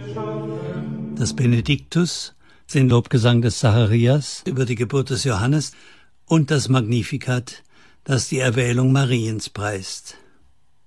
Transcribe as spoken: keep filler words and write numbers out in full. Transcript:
Das Benediktus, den Lobgesang des Zacharias über die Geburt des Johannes und das Magnificat, das die Erwählung Mariens preist.